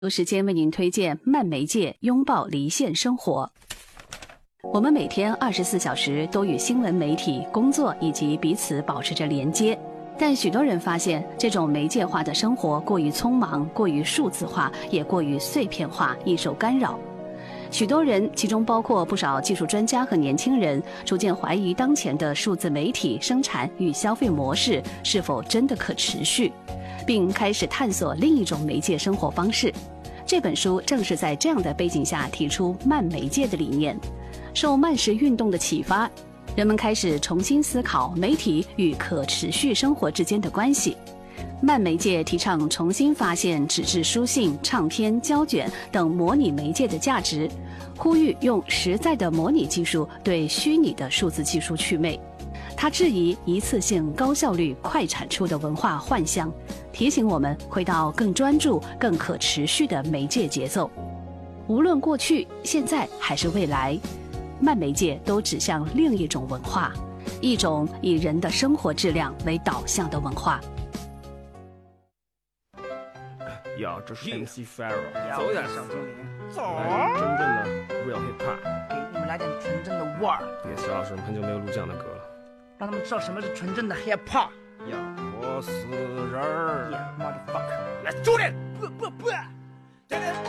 有时间为您推荐慢媒介，拥抱离线生活。我们每天24小时都与新闻媒体、工作以及彼此保持着连接，但许多人发现这种媒介化的生活过于匆忙，过于数字化，也过于碎片化，易受干扰。许多人，其中包括不少技术专家和年轻人，逐渐怀疑当前的数字媒体生产与消费模式是否真的可持续，并开始探索另一种媒介生活方式。这本书正是在这样的背景下提出慢媒介的理念。受慢食运动的启发，人们开始重新思考媒体与可持续生活之间的关系。慢媒介提倡重新发现纸质书信、唱片、胶卷等模拟媒介的价值，呼吁用实在的模拟技术对虚拟的数字技术祛魅。他质疑一次性、高效率、快产出的文化幻象，提醒我们回到更专注、更可持续的媒介节奏。无论过去、现在还是未来，慢媒介都指向另一种文化，一种以人的生活质量为导向的文化。 呀，这是 MC Farrow， 走点小精灵，走， 真正的 real hip hop， 给你们来点纯正的味儿。 别笑，是很久没有录这样的歌了， 让他们知道什么是纯正的 hip hop。 呀，我是人儿 ，Yeah motherfucker， Let's do it，不。